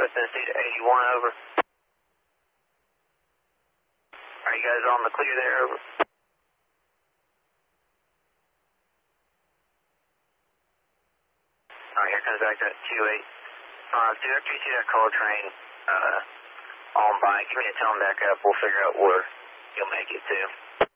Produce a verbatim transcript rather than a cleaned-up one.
West Tennessee to eighty-one, over. Are you guys on the clear there, over? Alright, here comes back to two eight five two. After you see that call train uh, on by, give me a tone back up. We'll figure out where you'll make it to.